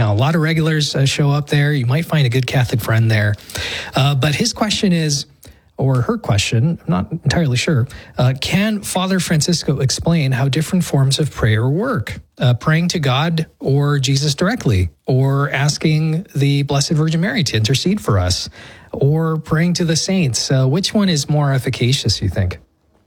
Now, a lot of regulars show up there. You might find a good Catholic friend there. But his question is, or her question, I'm not entirely sure, can Father Francisco explain how different forms of prayer work? Praying to God or Jesus directly, or asking the Blessed Virgin Mary to intercede for us, or praying to the saints. Which one is more efficacious, you think?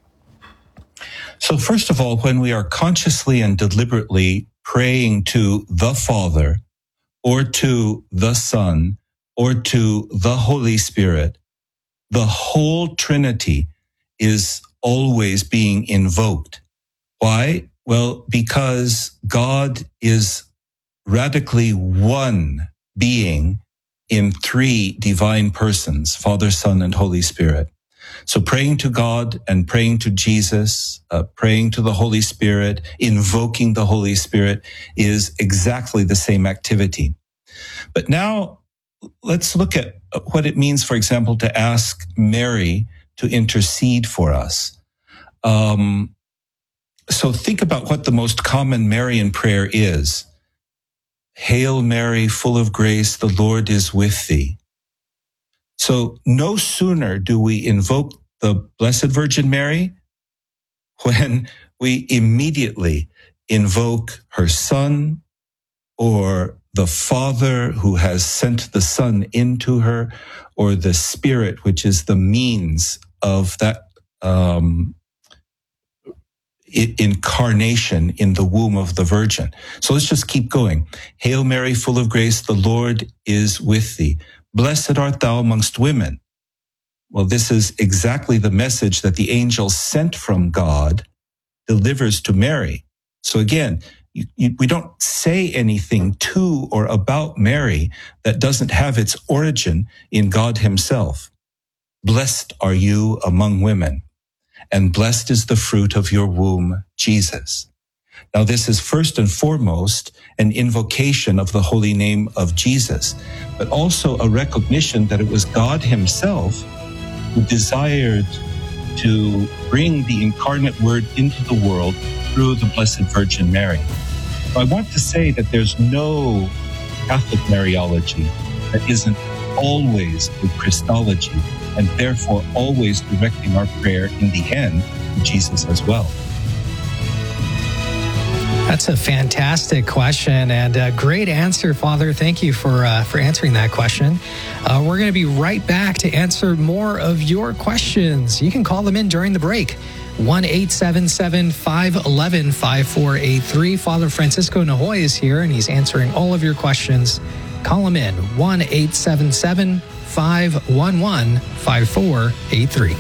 So first of all, when we are consciously and deliberately praying to the Father, or to the Son, or to the Holy Spirit, the whole Trinity is always being invoked. Why? Well, because God is radically one being in three divine persons, Father, Son, and Holy Spirit. So praying to God and praying to Jesus, praying to the Holy Spirit, invoking the Holy Spirit is exactly the same activity. But now let's look at what it means, for example, to ask Mary to intercede for us. So think about what the most common Marian prayer is. Hail Mary, full of grace, the Lord is with thee. So no sooner do we invoke the Blessed Virgin Mary when we immediately invoke her Son, or the Father who has sent the Son into her, or the Spirit, which is the means of that incarnation in the womb of the Virgin. So let's just keep going. Hail Mary, full of grace, the Lord is with thee. Blessed art thou amongst women. Well, this is exactly the message that the angel sent from God delivers to Mary. So again, we don't say anything to or about Mary that doesn't have its origin in God himself. Blessed are you among women, and blessed is the fruit of your womb, Jesus. Now, this is first and foremost an invocation of the holy name of Jesus, but also a recognition that it was God himself who desired to bring the incarnate word into the world through the Blessed Virgin Mary. So I want to say that there's no Catholic Mariology that isn't always a Christology, and therefore always directing our prayer in the end to Jesus as well. That's a fantastic question and a great answer, Father. Thank you for answering that question. We're going to be right back to answer more of your questions. You can call them in during the break. 1-877-511-5483. Father Francisco Nahoy is here, and he's answering all of your questions. Call him in, 1-877-511-5483.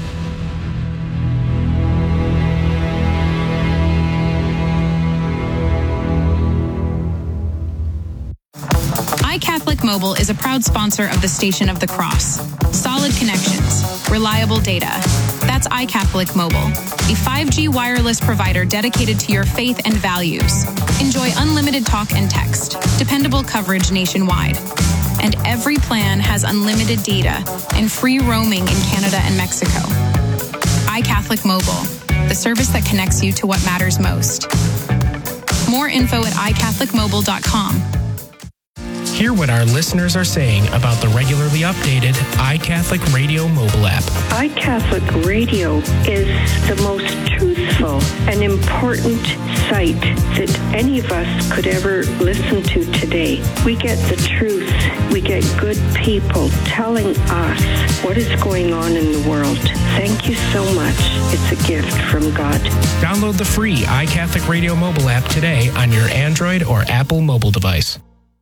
iCatholic Mobile is a proud sponsor of the Station of the Cross. Solid connections, reliable data. That's iCatholic Mobile, a 5G wireless provider dedicated to your faith and values. Enjoy unlimited talk and text, dependable coverage nationwide. And every plan has unlimited data and free roaming in Canada and Mexico. iCatholic Mobile, the service that connects you to what matters most. More info at iCatholicMobile.com. Hear what our listeners are saying about the regularly updated iCatholic Radio mobile app. iCatholic Radio is the most truthful and important site that any of us could ever listen to today. We get the truth. We get good people telling us what is going on in the world. Thank you so much. It's a gift from God. Download the free iCatholic Radio mobile app today on your Android or Apple mobile device.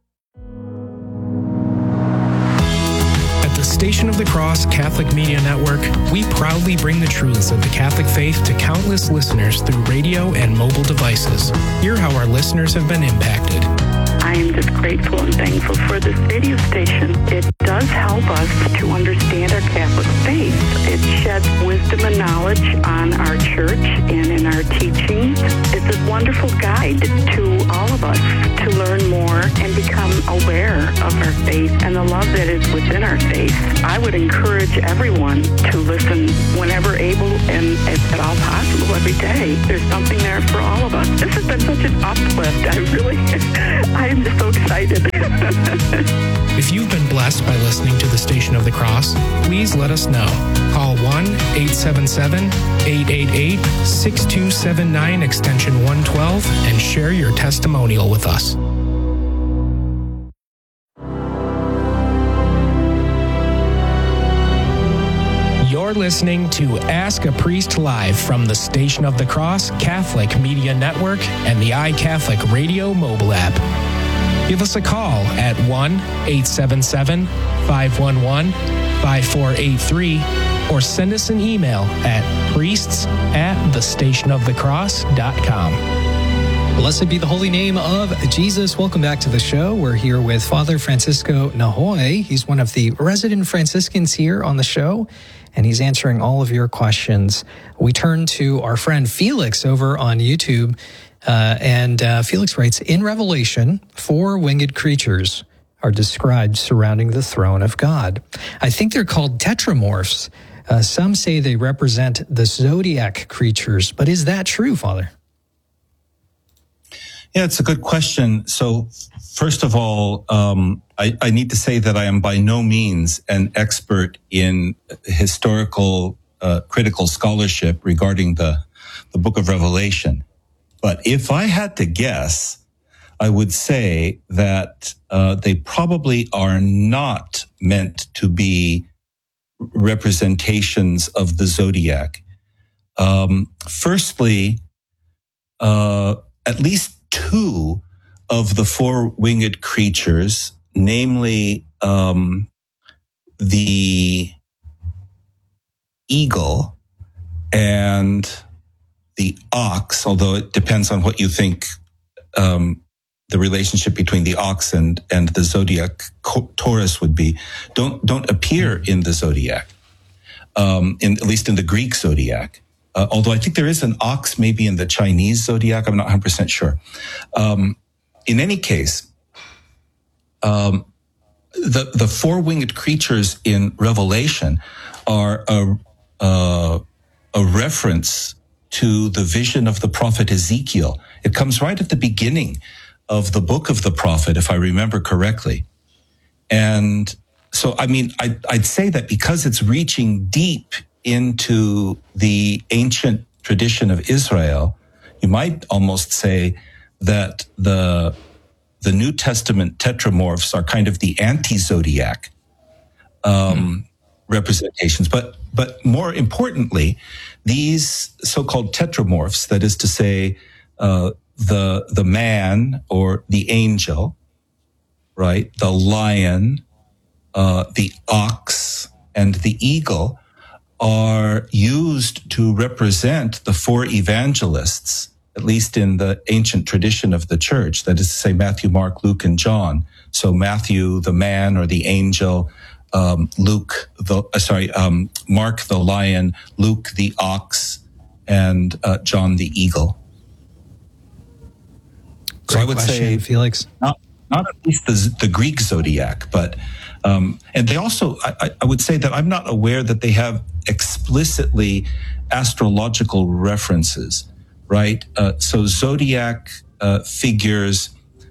The Station of the Cross Catholic Media Network, we proudly bring the truths of the Catholic faith to countless listeners through radio and mobile devices. Hear how our listeners have been impacted. I am just grateful and thankful for this radio station. It does help us to understand our Catholic faith. It sheds wisdom and knowledge on our church and in our teachings. It's a wonderful guide to all of us to learn more and become aware of our faith and the love that is within our faith. I would encourage everyone to listen whenever able and if at all possible every day. There's something there for all of us. This has been such an uplift. I'm just so excited. If you've been blessed by listening to the Station of the Cross, please let us know. Call 1-877-888-6279 extension 112 and share your testimonial with us. You're listening to Ask a Priest Live from the Station of the Cross Catholic Media Network and the iCatholic Radio mobile app. Give us a call at 1-877-511-5483 or send us an email at priests@thestationofthecross.com. Blessed be the holy name of Jesus. Welcome back to the show. We're here with Father Francisco Nahoy. He's one of the resident Franciscans here on the show, and he's answering all of your questions. We turn to our friend Felix over on YouTube, and Felix writes, in Revelation, 4 winged creatures are described surrounding the throne of God. I think they're called tetramorphs. Some say they represent the zodiac creatures, but is that true, Father? Yeah, it's a good question. So first of all, I need to say that I am by no means an expert in historical critical scholarship regarding the book of Revelation. But if I had to guess, I would say that they probably are not meant to be representations of the zodiac. Firstly, at least 2 of the 4 winged creatures, namely the eagle and the ox, although it depends on what you think the relationship between the ox and the zodiac Taurus would be, don't appear in the zodiac, at least in the Greek zodiac. Although I think there is an ox maybe in the Chinese zodiac, I'm not 100% sure. In any case, the 4 winged creatures in Revelation are a reference to the vision of the prophet Ezekiel. It comes right at the beginning of the book of the prophet, if I remember correctly. And so, I mean, I'd say that because it's reaching deep into the ancient tradition of Israel, you might almost say that the New Testament tetramorphs are kind of the anti-zodiac representations. But more importantly, these so-called tetramorphs, that is to say, the man or the angel, right, the lion, the ox, and the eagle, are used to represent the 4 evangelists, at least in the ancient tradition of the church, that is to say Matthew, Mark, Luke, and John. So Matthew, the man or the angel, Mark, the lion, Luke, the ox, and John, the eagle. Great so I would question, say, Felix, not at least the Greek zodiac, but and they also, I would say that I'm not aware that they have explicitly astrological references, right? So zodiac figures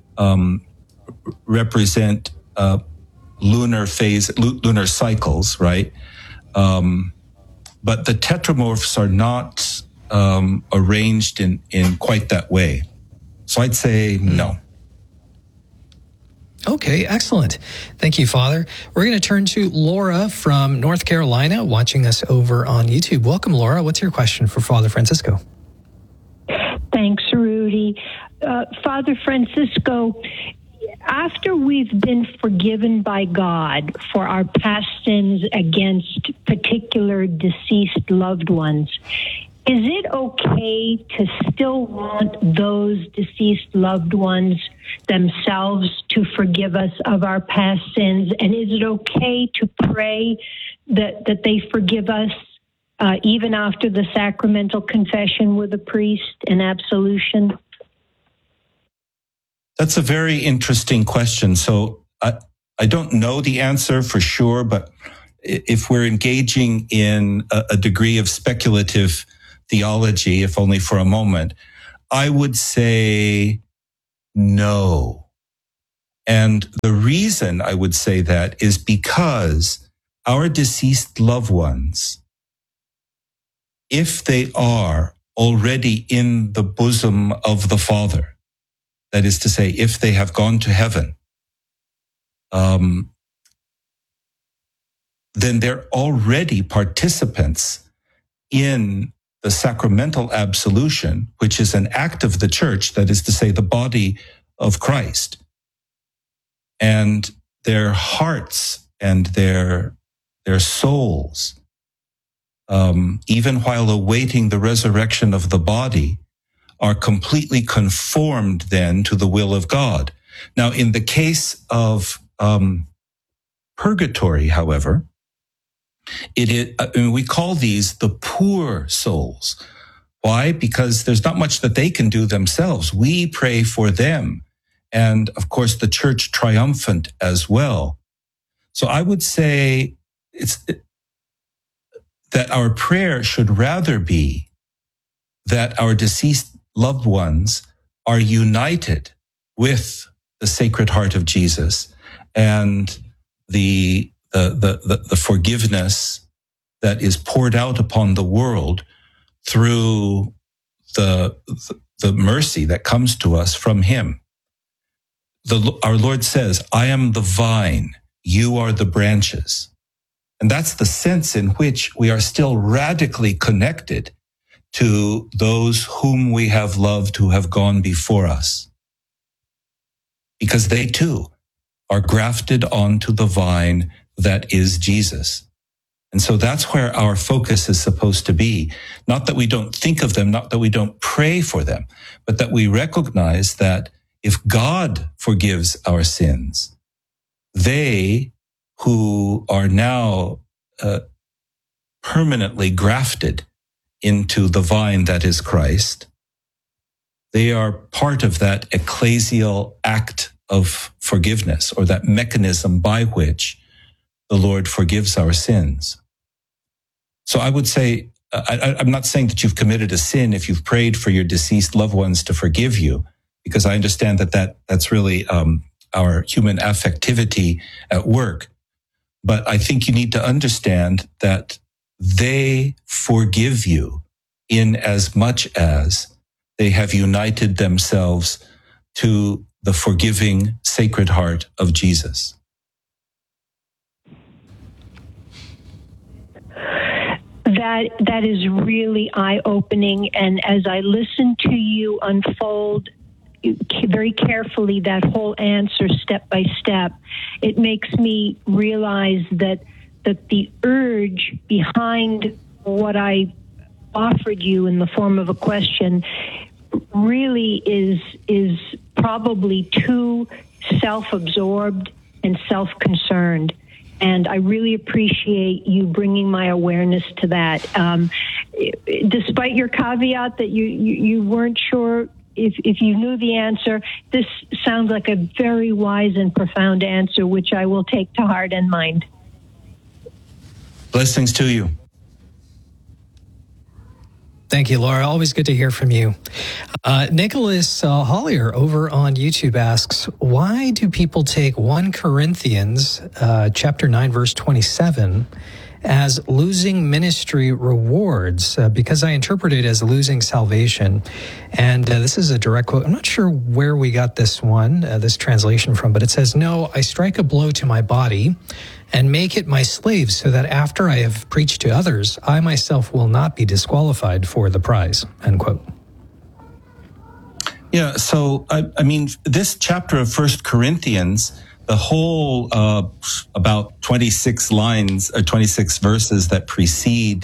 represent lunar cycles, right? But the tetramorphs are not arranged in quite that way. So I'd say no. Okay, excellent. Thank you, Father. We're going to turn to Laura from North Carolina, watching us over on YouTube. Welcome, Laura. What's your question for Father Francisco? Thanks, Rudy. Father Francisco, after we've been forgiven by God for our past sins against particular deceased loved ones, is it okay to still want those deceased loved ones themselves to forgive us of our past sins? And is it okay to pray that they forgive us even after the sacramental confession with a priest and absolution? That's a very interesting question. So I don't know the answer for sure, but if we're engaging in a degree of speculative theology, if only for a moment, I would say no. And the reason I would say that is because our deceased loved ones, if they are already in the bosom of the Father, that is to say, if they have gone to heaven, then they're already participants in the sacramental absolution, which is an act of the church, that is to say, the body of Christ. And their hearts and their souls, even while awaiting the resurrection of the body, are completely conformed then to the will of God. Now, in the case of purgatory, however, we call these the poor souls. Why? Because there's not much that they can do themselves. We pray for them. And of course, the church triumphant as well. So I would say that our prayer should rather be that our deceased loved ones are united with the Sacred Heart of Jesus and the forgiveness that is poured out upon the world through the mercy that comes to us from Him. Our Lord says, I am the vine, you are the branches. And that's the sense in which we are still radically connected to those whom we have loved who have gone before us. Because they too are grafted onto the vine that is Jesus. And so that's where our focus is supposed to be. Not that we don't think of them, not that we don't pray for them, but that we recognize that if God forgives our sins, they who are now permanently grafted into the vine that is Christ, they are part of that ecclesial act of forgiveness, or that mechanism by which the Lord forgives our sins. So I would say, I'm not saying that you've committed a sin if you've prayed for your deceased loved ones to forgive you, because I understand that's really our human affectivity at work. But I think you need to understand that they forgive you in as much as they have united themselves to the forgiving Sacred Heart of Jesus. That is really eye-opening, and as I listen to you unfold very carefully that whole answer step by step, it makes me realize that the urge behind what I offered you in the form of a question really is probably too self-absorbed and self-concerned. And I really appreciate you bringing my awareness to that. Despite your caveat that you weren't sure if you knew the answer, this sounds like a very wise and profound answer, which I will take to heart and mind. Blessings to you. Thank you, Laura. Always good to hear from you. Nicholas Hollier over on YouTube asks, why do people take 1 Corinthians chapter 9, verse 27 as losing ministry rewards? Because I interpret it as losing salvation. And this is a direct quote. I'm not sure where we got this one, this translation from, but it says, no, I strike a blow to my body and make it my slave, so that after I have preached to others, I myself will not be disqualified for the prize, end quote. Yeah, so, I mean, this chapter of 1 Corinthians, the whole about 26 lines, or 26 verses that precede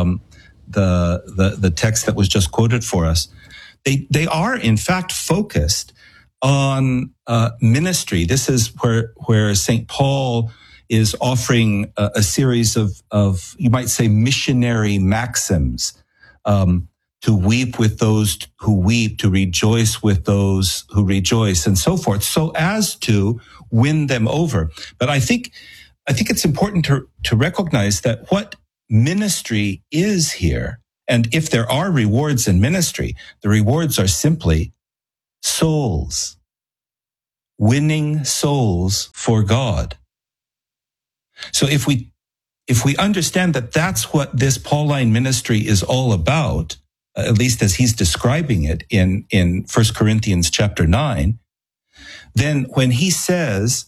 the text that was just quoted for us, they are, in fact, focused on ministry. This is where St. Paul is offering a series of, you might say, missionary maxims, to weep with those who weep, to rejoice with those who rejoice, and so forth, so as to win them over. But I think it's important to recognize that what ministry is here, and if there are rewards in ministry, the rewards are simply souls, winning souls for God. So if we understand that that's what this Pauline ministry is all about, at least as he's describing it in 1 Corinthians chapter 9, then when he says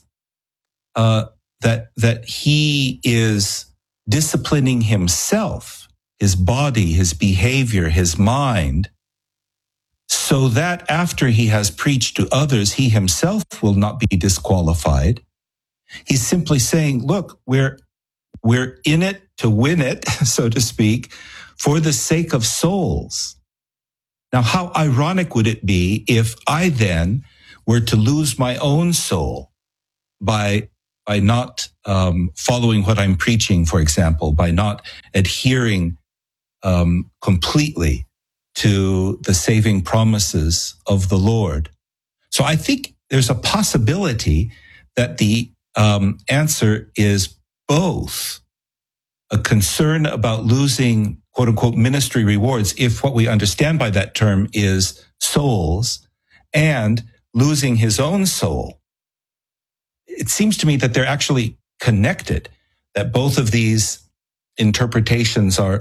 that he is disciplining himself, his body, his behavior, his mind, so that after he has preached to others, he himself will not be disqualified. He's simply saying, look, we're in it to win it, so to speak, for the sake of souls. Now, how ironic would it be if I then were to lose my own soul by not following what I'm preaching, for example, by not adhering completely to the saving promises of the Lord. So I think there's a possibility that the answer is both a concern about losing quote unquote ministry rewards, if what we understand by that term is souls, and losing his own soul. It seems to me that they're actually connected, that both of these interpretations are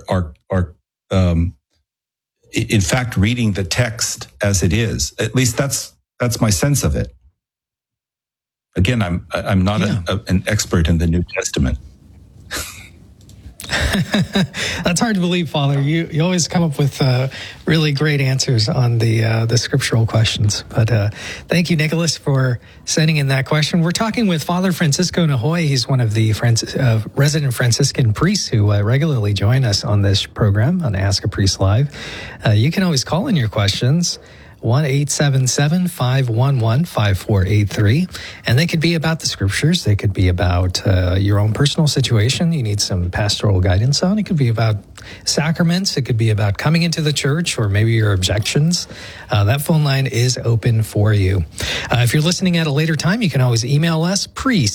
in fact reading the text as it is. At least that's my sense of it. Again, I'm not an expert in the New Testament. That's hard to believe, Father. You always come up with really great answers on the scriptural questions. But thank you, Nicholas, for sending in that question. We're talking with Father Francisco Nahoy. He's one of the resident Franciscan priests who regularly join us on this program on Ask a Priest Live. You can always call in your questions. 1-877-511-5483. And they could be about the scriptures. They could be about your own personal situation you need some pastoral guidance on. It could be about sacraments. It could be about coming into the church or maybe your objections. That phone line is open for you. If you're listening at a later time, you can always email us,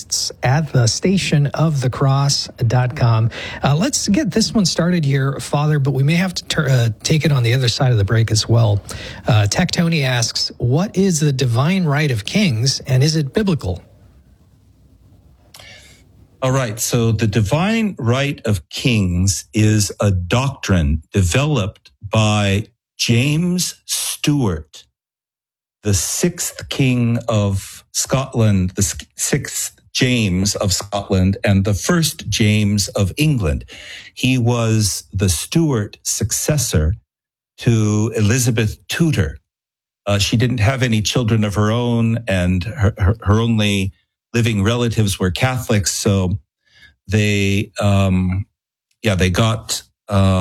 priests@thestationofthecross.com. Let's get this one started here, Father, but we may have to take it on the other side of the break as well. Tony asks, what is the divine right of kings, and is it biblical? All right. So the divine right of kings is a doctrine developed by James Stuart, the sixth king of Scotland, the sixth James of Scotland, and the first James of England. He was the Stuart successor to Elizabeth Tudor. She didn't have any children of her own, and her only living relatives were Catholics. So they got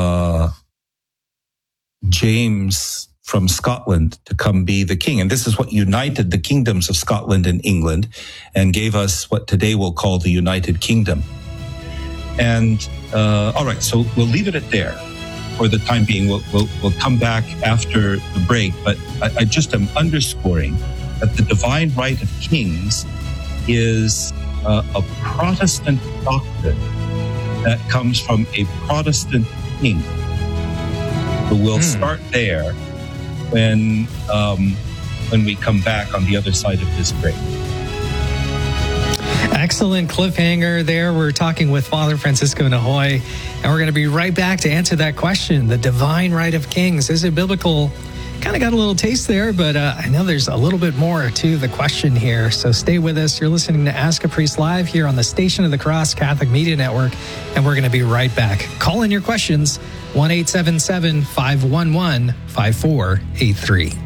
James from Scotland to come be the king. And this is what united the kingdoms of Scotland and England and gave us what today we'll call the United Kingdom. And all right, so we'll leave it at there. For the time being, we'll come back after the break, but I just am underscoring that the divine right of kings is a Protestant doctrine that comes from a Protestant king. So we'll start there when we come back on the other side of this break. Excellent cliffhanger there. We're talking with Father Francisco Nahoy, and we're going to be right back to answer that question. The divine right of kings, is it biblical? Kind of got a little taste there, but I know there's a little bit more to the question here. So stay with us. You're listening to Ask a Priest Live here on the Station of the Cross Catholic Media Network, and we're going to be right back. Call in your questions, 1-877-511-5483.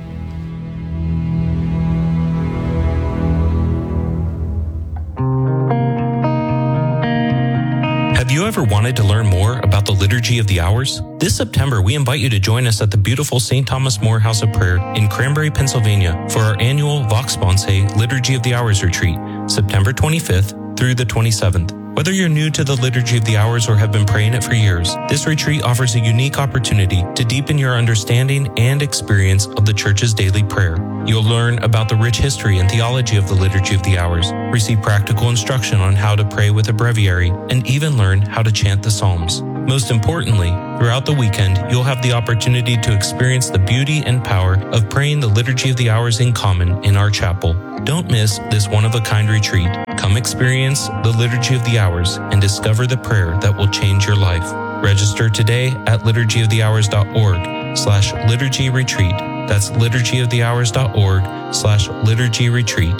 Have you ever wanted to learn more about the Liturgy of the Hours? This September, we invite you to join us at the beautiful St. Thomas More House of Prayer in Cranberry, Pennsylvania for our annual Vox Sponsae Liturgy of the Hours retreat, September 25th through the 27th. Whether you're new to the Liturgy of the Hours or have been praying it for years, this retreat offers a unique opportunity to deepen your understanding and experience of the Church's daily prayer. You'll learn about the rich history and theology of the Liturgy of the Hours, receive practical instruction on how to pray with a breviary, and even learn how to chant the Psalms. Most importantly, throughout the weekend, you'll have the opportunity to experience the beauty and power of praying the Liturgy of the Hours in common in our chapel. Don't miss this one-of-a-kind retreat. Come experience the Liturgy of the Hours and discover the prayer that will change your life. Register today at liturgyofthehours.org/liturgy retreat. That's liturgyofthehours.org/liturgy retreat.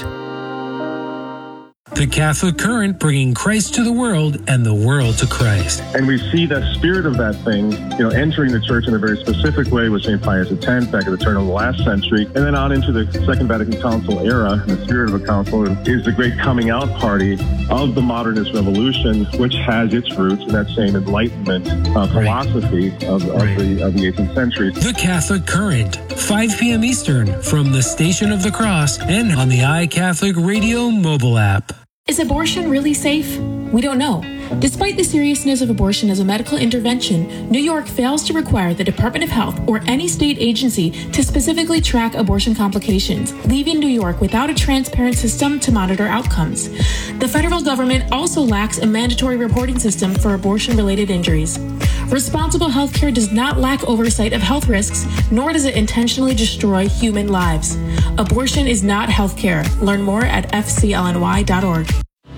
The Catholic Current, bringing Christ to the world and the world to Christ. And we see the spirit of that thing, entering the church in a very specific way with St. Pius X back at the turn of the last century, and then on into the Second Vatican Council era. The spirit of the council is the great coming out party of the modernist revolution, which has its roots in that same Enlightenment philosophy of the 18th century. The Catholic Current, 5 p.m. Eastern, from the Station of the Cross and on the iCatholic Radio mobile app. Is abortion really safe? We don't know. Despite the seriousness of abortion as a medical intervention, New York fails to require the Department of Health or any state agency to specifically track abortion complications, leaving New York without a transparent system to monitor outcomes. The federal government also lacks a mandatory reporting system for abortion-related injuries. Responsible healthcare does not lack oversight of health risks, nor does it intentionally destroy human lives. Abortion is not healthcare. Learn more at fclny.org.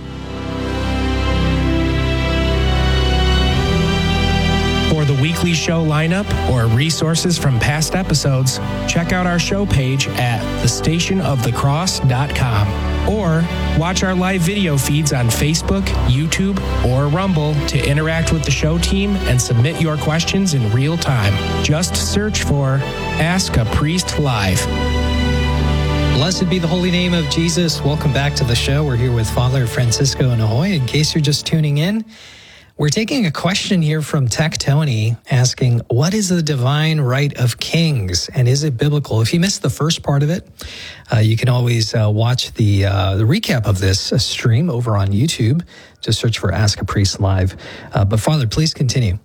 For the weekly show lineup or resources from past episodes, check out our show page at thestationofthecross.com or watch our live video feeds on Facebook, YouTube, or Rumble to interact with the show team and submit your questions in real time. Just search for Ask a Priest Live. Blessed be the holy name of Jesus. Welcome back to the show. We're here with Father Francisco Nojoy. In case you're just tuning in, we're taking a question here from Tech Tony asking, what is the divine right of kings and is it biblical? If you missed the first part of it, you can always watch the recap of this stream over on YouTube. Just search for Ask a Priest Live. But Father, please continue.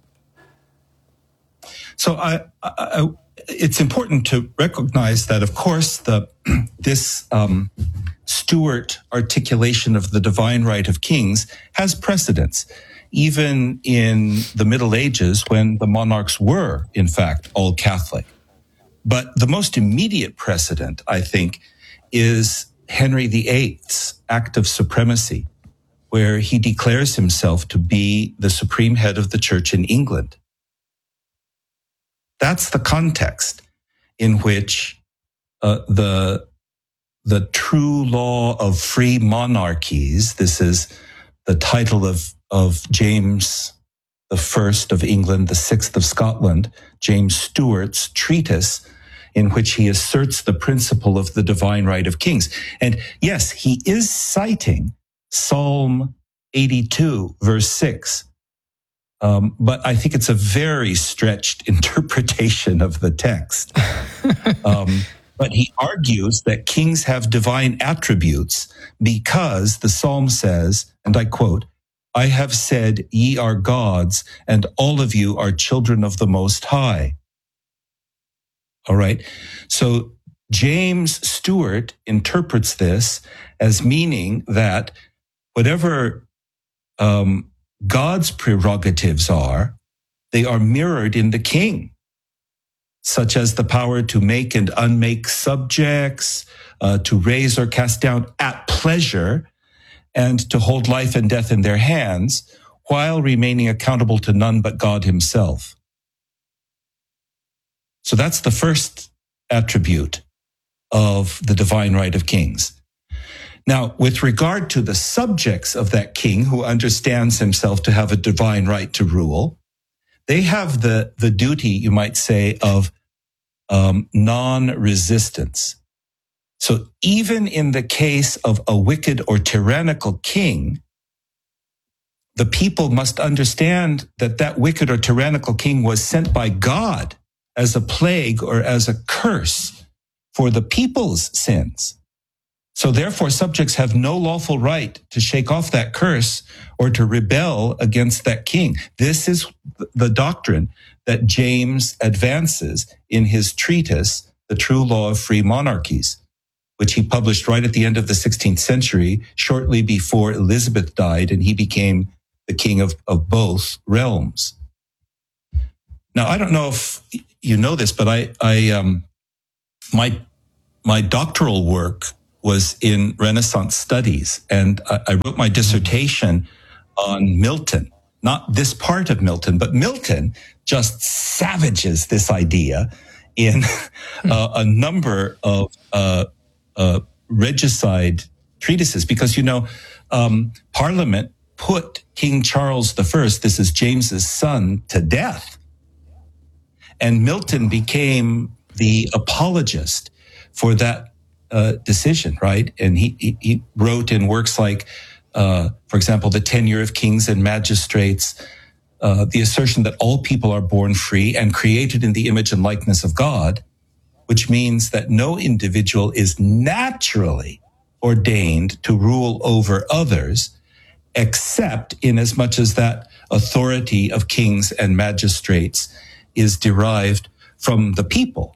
So it's important to recognize that, of course, this Stuart articulation of the divine right of kings has precedence. Even in the Middle Ages, when the monarchs were, in fact, all Catholic. But the most immediate precedent, I think, is Henry VIII's Act of Supremacy, where he declares himself to be the supreme head of the church in England. That's the context in which the true law of free monarchies, this is the title of James I of England, the 6th of Scotland, James Stuart's treatise, in which he asserts the principle of the divine right of kings. And yes, he is citing Psalm 82, verse 6. But I think it's a very stretched interpretation of the text. But he argues that kings have divine attributes because the psalm says, and I quote, I have said, ye are gods, and all of you are children of the Most High. All right. So James Stuart interprets this as meaning that whatever God's prerogatives are, they are mirrored in the king, such as the power to make and unmake subjects, to raise or cast down at pleasure, and to hold life and death in their hands, while remaining accountable to none but God himself. So that's the first attribute of the divine right of kings. Now, with regard to the subjects of that king who understands himself to have a divine right to rule, they have the duty, you might say, of non-resistance. So even in the case of a wicked or tyrannical king, the people must understand that that wicked or tyrannical king was sent by God as a plague or as a curse for the people's sins. So therefore, subjects have no lawful right to shake off that curse or to rebel against that king. This is the doctrine that James advances in his treatise, The True Law of Free Monarchies, which he published right at the end of the 16th century, shortly before Elizabeth died, and he became the king of both realms. Now, I don't know if you know this, but my doctoral work was in Renaissance studies, and I wrote my dissertation on Milton. Not this part of Milton, but Milton just savages this idea in a number of regicide treatises, because, Parliament put King Charles I, this is James's son, to death. And Milton became the apologist for that decision, right? And he wrote in works like, for example, The Tenure of Kings and Magistrates, the assertion that all people are born free and created in the image and likeness of God, which means that no individual is naturally ordained to rule over others, except in as much as that authority of kings and magistrates is derived from the people.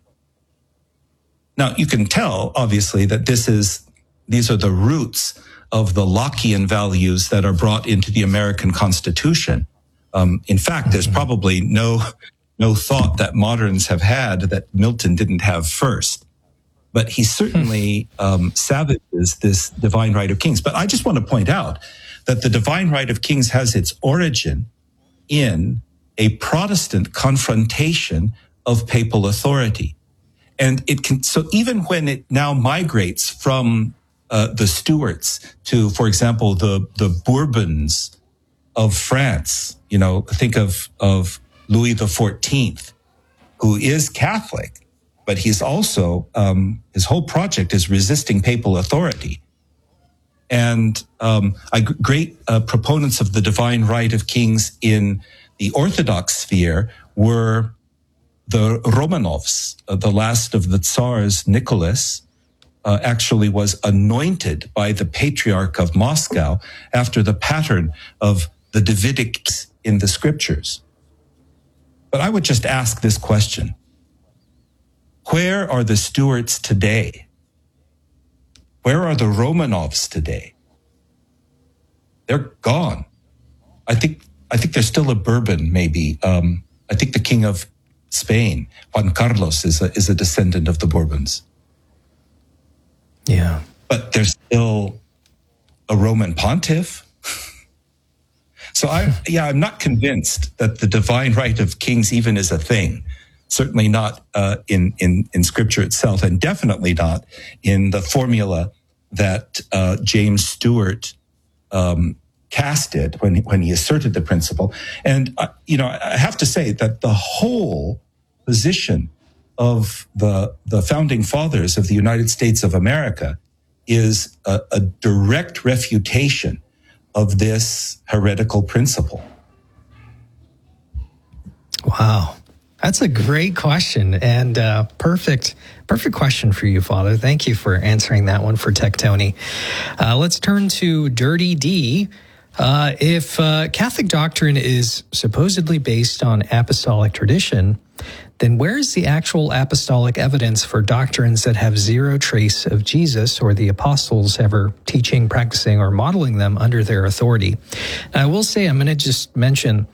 Now, you can tell, obviously, that these are the roots of the Lockean values that are brought into the American Constitution. In fact, there's probably no thought that moderns have had that Milton didn't have first. But he certainly savages this divine right of kings. But I just want to point out that the divine right of kings has its origin in a Protestant confrontation of papal authority. And so even when it now migrates from the Stuarts to, for example, the Bourbons of France, think of Louis XIV, who is Catholic, but he's also, his whole project is resisting papal authority. And great proponents of the divine right of kings in the Orthodox sphere were the Romanovs. The last of the Tsars, Nicholas, actually was anointed by the Patriarch of Moscow after the pattern of the Davidic in the scriptures. But I would just ask this question. Where are the Stuarts today? Where are the Romanovs today? They're gone. I think there's still a Bourbon, maybe. I think the King of Spain, Juan Carlos, is a descendant of the Bourbons. Yeah. But there's still a Roman pontiff. So I'm not convinced that the divine right of kings even is a thing. Certainly not in Scripture itself, and definitely not in the formula that James Stewart casted when he asserted the principle. And I have to say that the whole position of the founding fathers of the United States of America is a direct refutation of this heretical principle. Wow. That's a great question, and perfect question for you, Father. Thank you for answering that one for Tech Tony. Let's turn to Dirty D. If Catholic doctrine is supposedly based on apostolic tradition, then where is the actual apostolic evidence for doctrines that have zero trace of Jesus or the apostles ever teaching, practicing, or modeling them under their authority? And I will say, I'm going to just mention,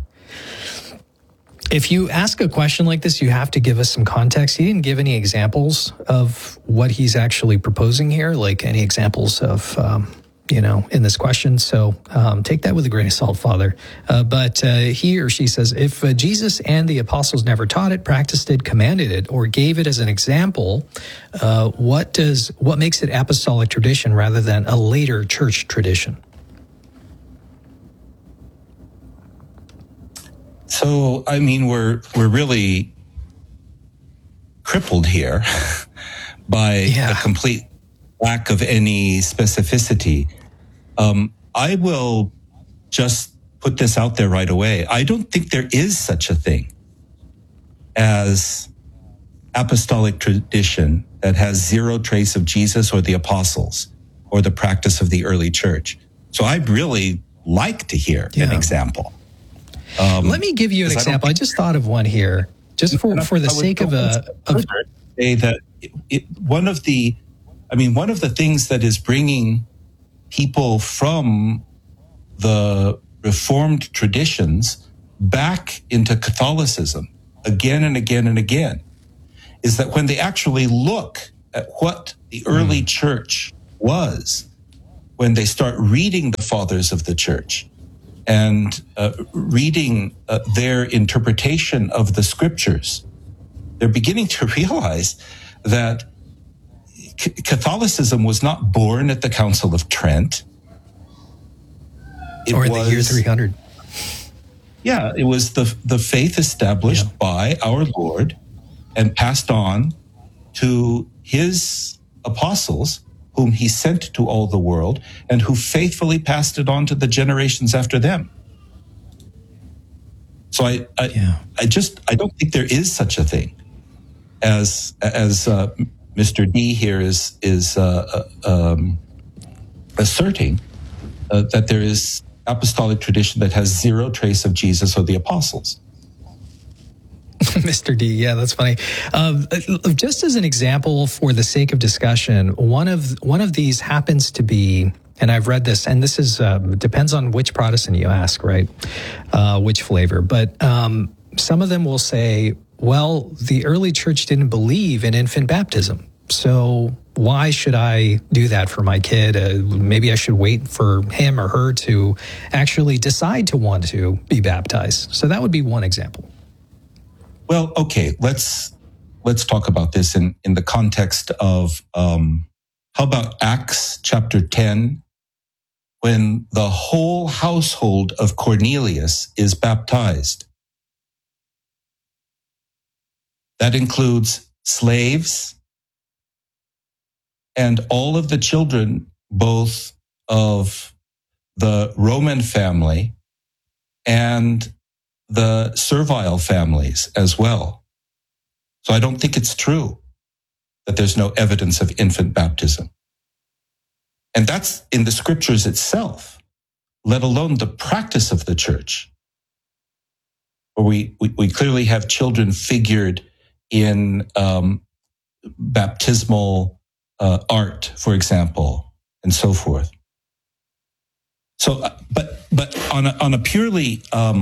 if you ask a question like this, you have to give us some context. He didn't give any examples of what he's actually proposing here, like any examples of, in this question. So take that with a grain of salt, Father. But he or she says, if Jesus and the apostles never taught it, practiced it, commanded it, or gave it as an example, what makes it apostolic tradition rather than a later church tradition? So, I mean, we're really crippled here by the complete lack of any specificity. I will just put this out there right away. I don't think there is such a thing as apostolic tradition that has zero trace of Jesus or the apostles or the practice of the early church. So I'd really like to hear an example. Let me give you an example. I just thought of one here, just for the sake of say that one of the things that is bringing people from the Reformed traditions back into Catholicism again and again and again is that when they actually look at what the early church was when they start reading the fathers of the church and reading their interpretation of the scriptures, they're beginning to realize that Catholicism was not born at the Council of Trent. Or in the year 300. Yeah, it was the faith established by our Lord and passed on to his apostles, whom he sent to all the world, and who faithfully passed it on to the generations after them. So I don't think there is such a thing as Mr. D here is asserting that there is apostolic tradition that has zero trace of Jesus or the apostles. Mr. D, yeah, that's funny. Just as an example, for the sake of discussion, one of these happens to be, and I've read this, and this is depends on which Protestant you ask, right? Which flavor, but some of them will say, well, the early church didn't believe in infant baptism, so why should I do that for my kid? Maybe I should wait for him or her to actually decide to want to be baptized. So that would be one example. Well, okay, let's talk about this in the context of how about Acts chapter 10, when the whole household of Cornelius is baptized. That includes slaves and all of the children, both of the Roman family and the servile families as well. So I don't think it's true that there's no evidence of infant baptism. And that's in the scriptures itself, let alone the practice of the church. Where we clearly have children figured in baptismal art, for example, and so forth. So, but on a purely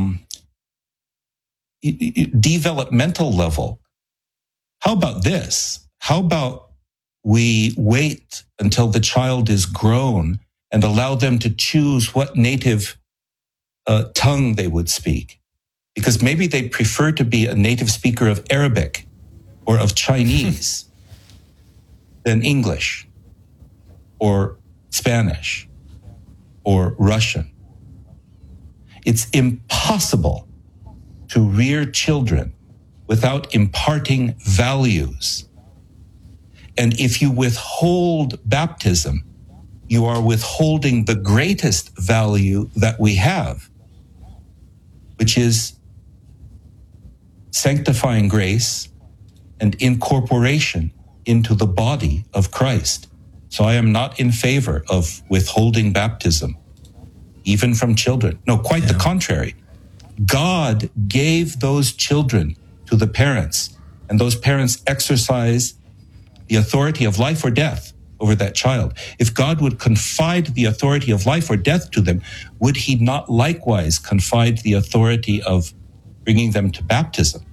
developmental level, how about this? How about we wait until the child is grown and allow them to choose what native tongue they would speak? Because maybe they prefer to be a native speaker of Arabic or of Chinese than English or Spanish or Russian. It's impossible to rear children without imparting values. And if you withhold baptism, you are withholding the greatest value that we have, which is sanctifying grace and incorporation into the body of Christ. So I am not in favor of withholding baptism, even from children. No, quite the contrary. God gave those children to the parents, and those parents exercise the authority of life or death over that child. If God would confide the authority of life or death to them, would he not likewise confide the authority of bringing them to baptism?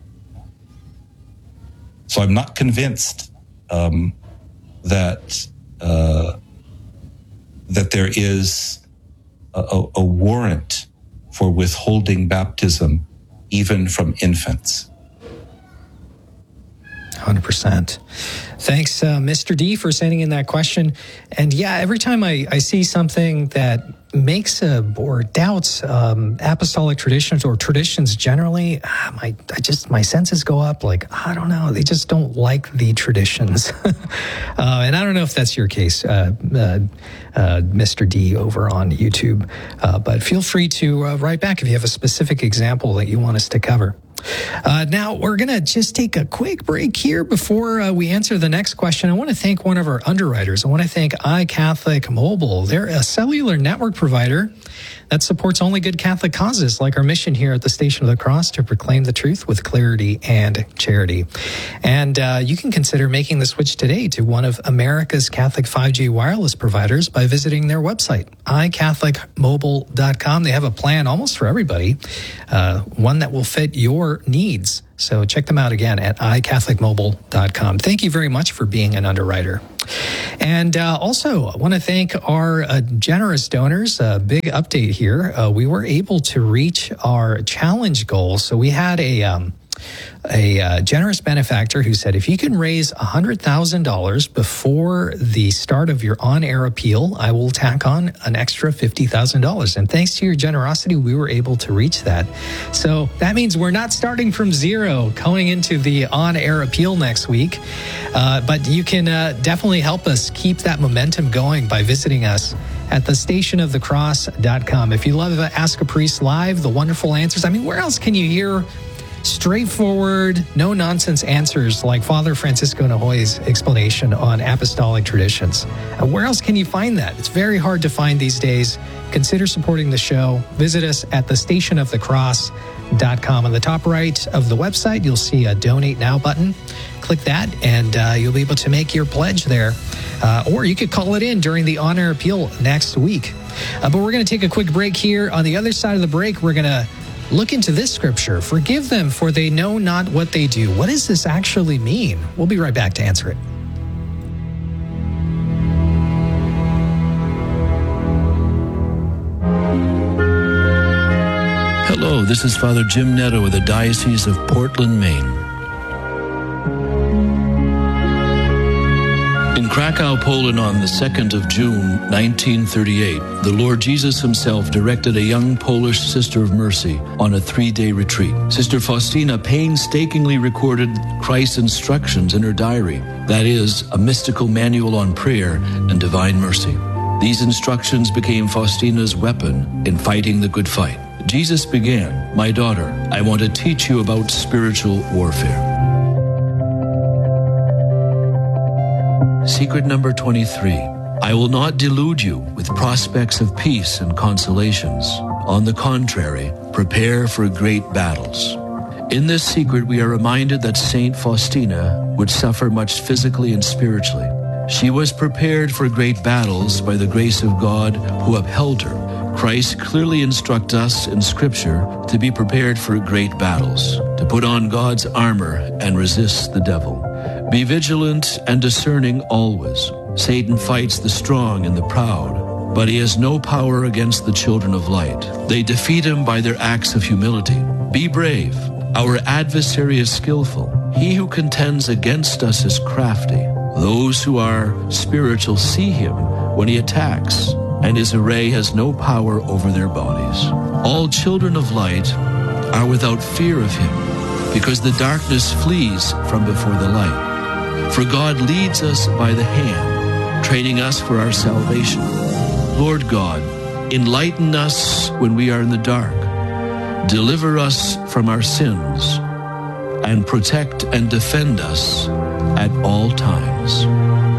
So I'm not convinced that there is a warrant for withholding baptism even from infants. 100%. Thanks, Mr. D, for sending in that question. And yeah, every time I see something that makes or doubts apostolic traditions or traditions generally, my senses go up. Like, I don't know, they just don't like the traditions. And I don't know if that's your case, Mr. D over on YouTube. But feel free to write back if you have a specific example that you want us to cover. Now, we're going to just take a quick break here before we answer the next question. I want to thank one of our underwriters. I want to thank iCatholic Mobile. They're a cellular network provider that supports only good Catholic causes, like our mission here at the Station of the Cross to proclaim the truth with clarity and charity. And you can consider making the switch today to one of America's Catholic 5G wireless providers by visiting their website, iCatholicMobile.com. They have a plan almost for everybody, one that will fit your your needs. So check them out again at iCatholicMobile.com. Thank you very much for being an underwriter. And also, I want to thank our generous donors. A big update here. We were able to reach our challenge goal. So we had a generous benefactor who said, if you can raise $100,000 before the start of your on-air appeal, I will tack on an extra $50,000. And thanks to your generosity, we were able to reach that. So that means we're not starting from zero going into the on-air appeal next week. But you can definitely help us keep that momentum going by visiting us at thestationofthecross.com. If you love Ask a Priest Live, the wonderful answers, I mean, where else can you hear straightforward, no-nonsense answers like Father Francisco Nahoy's explanation on apostolic traditions? Where else can you find that? It's very hard to find these days. Consider supporting the show. Visit us at thestationofthecross.com. On the top right of the website, you'll see a Donate Now button. Click that, and you'll be able to make your pledge there. Or you could call it in during the on-air appeal next week. But we're going to take a quick break here. On the other side of the break, we're going to look into this scripture. Forgive them, for they know not what they do. What does this actually mean? We'll be right back to answer it. Hello, this is Father Jim Netto of the Diocese of Portland, Maine. In Krakow, Poland, on the 2nd of June, 1938, the Lord Jesus himself directed a young Polish Sister of Mercy on a 3-day retreat. Sister Faustina painstakingly recorded Christ's instructions in her diary, that is, a mystical manual on prayer and divine mercy. These instructions became Faustina's weapon in fighting the good fight. Jesus began, "My daughter, I want to teach you about spiritual warfare." Secret number 23. I will not delude you with prospects of peace and consolations. On the contrary, prepare for great battles. In this secret, we are reminded that Saint Faustina would suffer much physically and spiritually. She was prepared for great battles by the grace of God who upheld her. Christ clearly instructs us in Scripture to be prepared for great battles, to put on God's armor and resist the devil. Be vigilant and discerning always. Satan fights the strong and the proud, but he has no power against the children of light. They defeat him by their acts of humility. Be brave. Our adversary is skillful. He who contends against us is crafty. Those who are spiritual see him when he attacks, and his array has no power over their bodies. All children of light are without fear of him, because the darkness flees from before the light. For God leads us by the hand, training us for our salvation. Lord God, enlighten us when we are in the dark. Deliver us from our sins, and protect and defend us at all times.